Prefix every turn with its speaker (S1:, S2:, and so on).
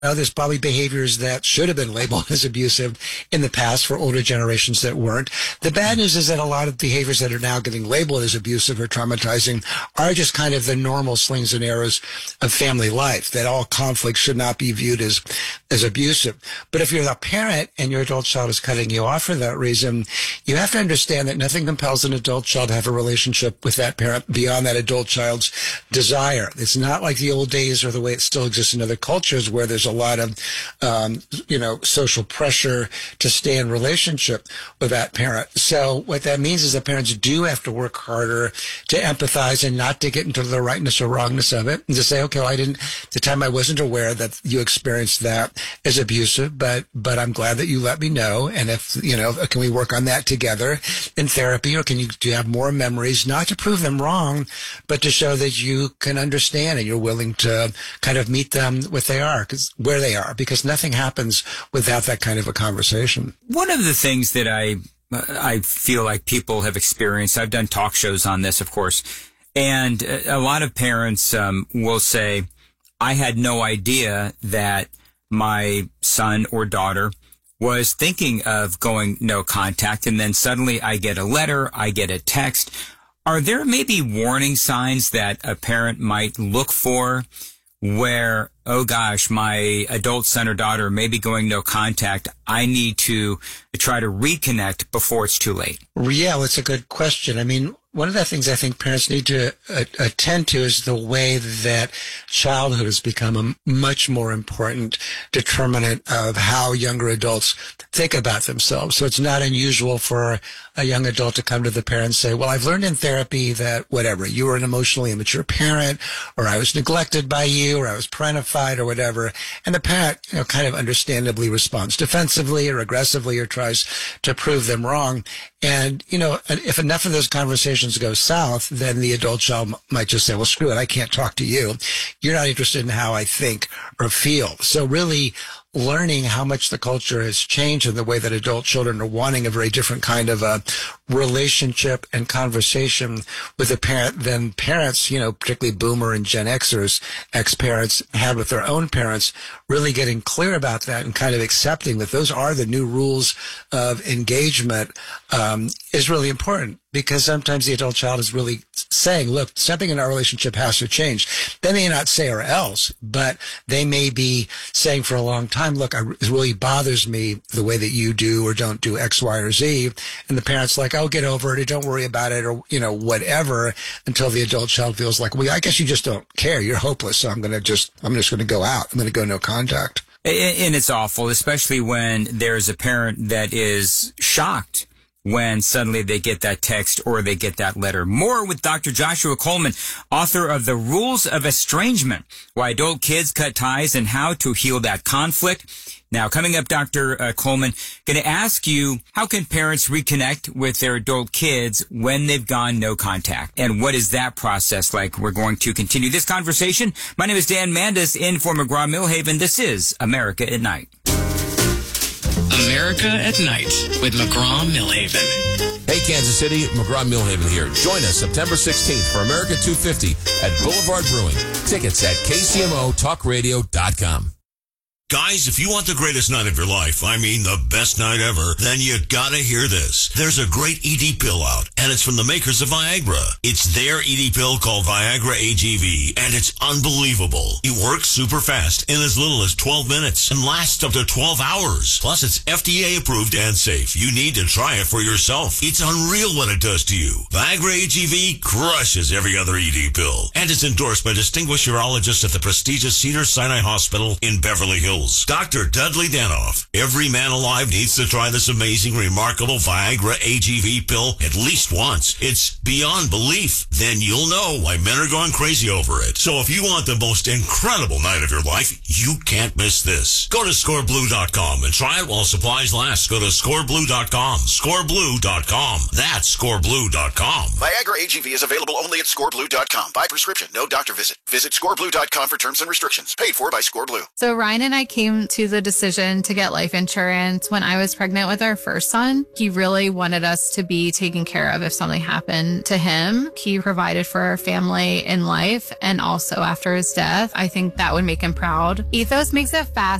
S1: There's probably behaviors that should have been labeled as abusive in the past for older generations that weren't. The bad news is that a lot of behaviors that are now getting labeled as abusive or traumatizing are just kind of the normal slings and arrows of family life, that all conflict should not be viewed as abusive. But if you're a parent and your adult child is cutting you off for that reason, you have to understand that nothing compels an adult child to have a relationship with that parent beyond that adult child's desire. It's not like the old days or the way it still exists in other cultures where there's a lot of, social pressure to stay in relationship with that parent. So what that means is that parents do have to work harder to empathize and not to get into the rightness or wrongness of it, and to say, okay, well, the time I wasn't aware that you experienced that as abusive, but I'm glad that you let me know. And if, can we work on that together in therapy, or do you have more memories, not to prove them wrong, but to show that you can understand and you're willing to kind of meet them where they are, because nothing happens without that kind of a conversation.
S2: One of the things that I feel like people have experienced, I've done talk shows on this, of course, and a lot of parents will say, I had no idea that my son or daughter was thinking of going no contact, and then suddenly I get a letter, I get a text. Are there maybe warning signs that a parent might look for where, oh gosh, my adult son or daughter may be going no contact, I need to try to reconnect before it's too late?
S1: Yeah, well, it's a good question. I mean, one of the things I think parents need to attend to is the way that childhood has become a much more important determinant of how younger adults think about themselves. So it's not unusual for a young adult to come to the parent and say, well, I've learned in therapy that whatever, you were an emotionally immature parent, or I was neglected by you, or I was parentified, or whatever. And the parent, kind of understandably responds defensively or aggressively or tries to prove them wrong. And, if enough of those conversations go south, then the adult child might just say, well, screw it, I can't talk to you. You're not interested in how I think or feel. So really learning how much the culture has changed and the way that adult children are wanting a very different kind of a relationship and conversation with a parent than parents, particularly boomer and Gen Xers, ex-parents had with their own parents, really getting clear about that and kind of accepting that those are the new rules of engagement is really important, because sometimes the adult child is really saying, look, something in our relationship has to change. They may not say or else, but they may be saying for a long time, look, it really bothers me the way that you do or don't do X, Y, or Z. And the parent's like, oh, get over it, or don't worry about it, or, whatever, until the adult child feels like, well, I guess you just don't care. You're hopeless. So I'm just going to go out. I'm going to go no contact.
S2: And it's awful, especially when there's a parent that is shocked when suddenly they get that text or they get that letter. More with Dr. Joshua Coleman, author of The Rules of Estrangement, Why Adult Kids Cut Ties and How to Heal That Conflict. Now, coming up, Dr. Coleman, going to ask you, how can parents reconnect with their adult kids when they've gone no contact? And what is that process like? We're going to continue this conversation. My name is Dan Mandis, in for McGraw-Milhaven. This is America at Night.
S3: America at Night with McGraw-Milhaven.
S4: Hey, Kansas City, McGraw-Milhaven here. Join us September 16th for America 250 at Boulevard Brewing. Tickets at KCMOTalkRadio.com.
S5: Guys, if you want the greatest night of your life, I mean the best night ever, then you gotta hear this. There's a great ED pill out, and it's from the makers of Viagra. It's their ED pill called Viagra AGV, and it's unbelievable. It works super fast in as little as 12 minutes and lasts up to 12 hours. Plus, it's FDA approved and safe. You need to try it for yourself. It's unreal what it does to you. Viagra AGV crushes every other ED pill, and it's endorsed by distinguished urologists at the prestigious Cedars-Sinai Hospital in Beverly Hills. Dr. Dudley Danoff. Every man alive needs to try this amazing, remarkable Viagra AGV pill at least once. It's beyond belief. Then you'll know why men are going crazy over it. So if you want the most incredible night of your life, you can't miss this. Go to scoreblue.com and try it while supplies last. Go to scoreblue.com. Scoreblue.com. That's scoreblue.com.
S6: Viagra AGV is available only at scoreblue.com. By prescription, no doctor visit. Visit scoreblue.com for terms and restrictions. Paid for by Scoreblue.
S7: So Ryan and I came to the decision to get life insurance when I was pregnant with our first son. He really wanted us to be taken care of if something happened to him. He provided for our family in life and also after his death. I think that would make him proud. Ethos makes it fast